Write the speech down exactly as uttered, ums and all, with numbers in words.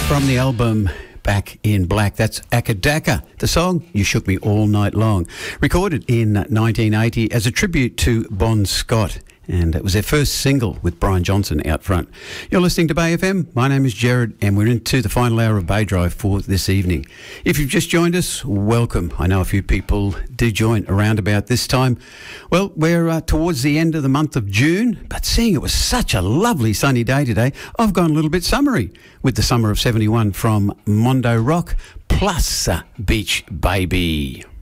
From the album Back in Black, that's Akadaka, the song You Shook Me All Night Long, recorded in nineteen eighty as a tribute to Bon Scott, and it was their first single with Brian Johnson out front. You're listening to Bay F M. My name is Jared, and we're into the final hour of Bay Drive for this evening. If you've just joined us, welcome. I know a few people do join around about this time. Well, we're uh, towards the end of the month of June, but seeing it was such a lovely sunny day today, I've gone a little bit summery with the Summer of seventy-one from Mondo Rock plus uh, Beach Baby.